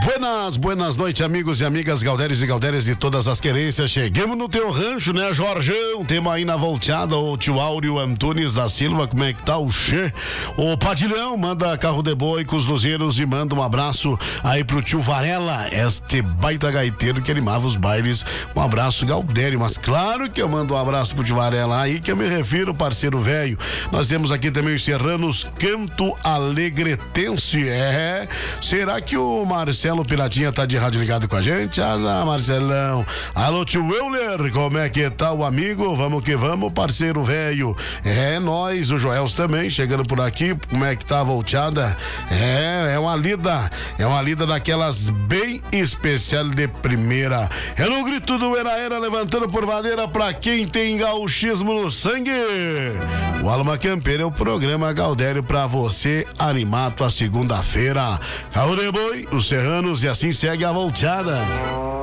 Buenas noites, amigos e amigas, Galdéres e Galdéres de todas as querências. Cheguemos no teu rancho, né, Jorgão? Temos aí na volteada o tio Áureo Antunes da Silva. Como é que tá o Che? O Padilhão manda carro de boi com os luzeiros e manda um abraço aí pro tio Varela, este baita gaiteiro que animava os bailes. Um abraço, Galdério, mas claro que eu mando um abraço pro tio Varela aí, que eu me refiro, parceiro velho. Nós temos aqui também os serranos Canto Alegretense. Será que o Marcelo Piratinha tá de rádio ligado com a gente? Marcelão. Alô, tio Euler, como é que tá o amigo? Vamos que vamos, parceiro velho. Nós, o Joels também, chegando por aqui. Como é que tá a volteada? É uma lida daquelas bem especial de primeira. É no grito do Era levantando por madeira pra quem tem gauchismo no sangue. O Alma Campeira é o programa Galdério pra você animar tua segunda-feira. Carro de boi, os serranos, e assim segue a volteada.